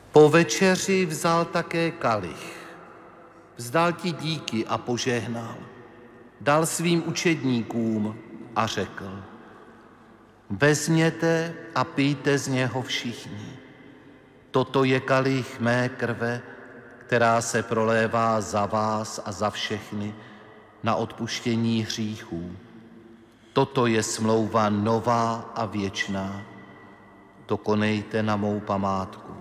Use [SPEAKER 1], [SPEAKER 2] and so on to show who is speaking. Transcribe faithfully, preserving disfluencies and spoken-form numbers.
[SPEAKER 1] Po večeři vzal také kalich, vzdal ti díky a požehnal, dal svým učedníkům a řekl: vezměte a pijte z něho všichni. Toto je kalich mé krve, která se prolévá za vás a za všechny na odpuštění hříchů. Toto je smlouva nová a věčná. To konejte na mou památku.